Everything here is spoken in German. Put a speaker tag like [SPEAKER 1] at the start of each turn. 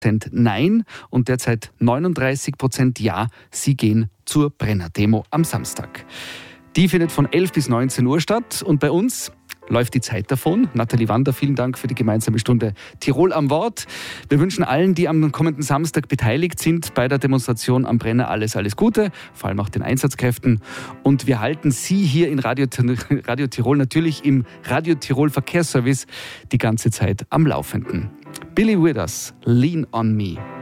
[SPEAKER 1] Nein und derzeit 39% Ja, sie gehen zur Brenner-Demo am Samstag. Die findet von 11 bis 19 Uhr statt und bei uns läuft die Zeit davon. Nathalie Wander, vielen Dank für die gemeinsame Stunde Tirol am Wort. Wir wünschen allen, die am kommenden Samstag beteiligt sind bei der Demonstration am Brenner, alles Gute, vor allem auch den Einsatzkräften. Und wir halten Sie hier in Radio Tirol natürlich im Radio Tirol Verkehrsservice die ganze Zeit am Laufenden. Billy Withers, Lean on Me.